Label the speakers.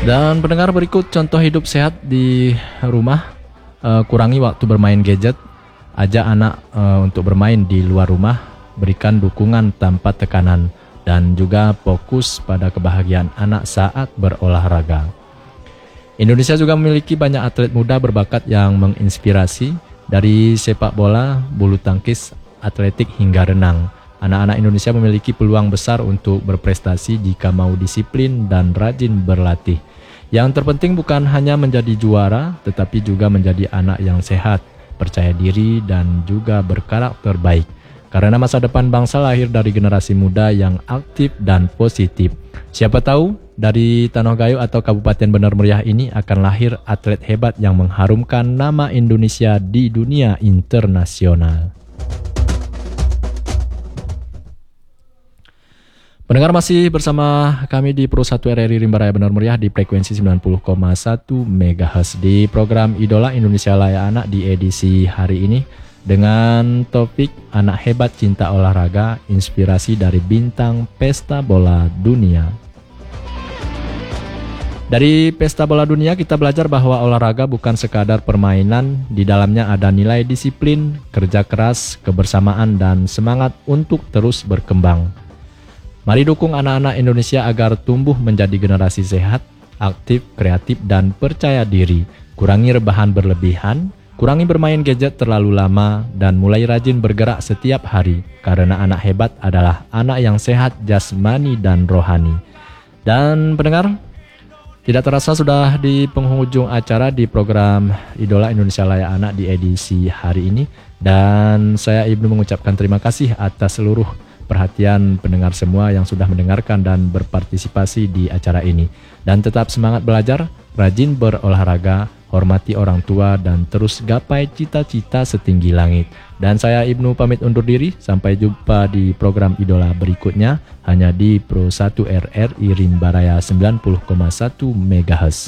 Speaker 1: Dan pendengar, berikut contoh hidup sehat di rumah. Kurangi waktu bermain gadget, ajak anak untuk bermain di luar rumah, berikan dukungan tanpa tekanan, dan juga fokus pada kebahagiaan anak saat berolahraga. Indonesia juga memiliki banyak atlet muda berbakat yang menginspirasi, dari sepak bola, bulu tangkis, atletik hingga renang. Anak-anak Indonesia memiliki peluang besar untuk berprestasi jika mau disiplin dan rajin berlatih. Yang terpenting bukan hanya menjadi juara, tetapi juga menjadi anak yang sehat, percaya diri, dan juga berkarakter baik. Karena masa depan bangsa lahir dari generasi muda yang aktif dan positif. Siapa tahu dari Tanah Gayo atau Kabupaten Bener Meriah ini akan lahir atlet hebat yang mengharumkan nama Indonesia di dunia internasional. Pendengar, masih bersama kami di Pro 1 RRI Rimba Raya Bener Meriah di frekuensi 90,1 MHz di program Idola Indonesia Layak Anak di edisi hari ini dengan topik Anak Hebat Cinta Olahraga, inspirasi dari bintang pesta bola dunia. Dari pesta bola dunia kita belajar bahwa olahraga bukan sekadar permainan, di dalamnya ada nilai disiplin, kerja keras, kebersamaan, dan semangat untuk terus berkembang. Mari dukung anak-anak Indonesia agar tumbuh menjadi generasi sehat, aktif, kreatif, dan percaya diri. Kurangi rebahan berlebihan, kurangi bermain gadget terlalu lama, dan mulai rajin bergerak setiap hari. Karena anak hebat adalah anak yang sehat jasmani dan rohani. Dan pendengar, tidak terasa sudah di penghujung acara di program Idola Indonesia Layak Anak di edisi hari ini. Dan saya Ibnu mengucapkan terima kasih atas seluruh perhatian pendengar semua yang sudah mendengarkan dan berpartisipasi di acara ini. Dan tetap semangat belajar, rajin berolahraga, hormati orang tua, dan terus gapai cita-cita setinggi langit. Dan saya Ibnu pamit undur diri, sampai jumpa di program Idola berikutnya hanya di Pro 1 RRI Rimba Raya 90,1 MHz.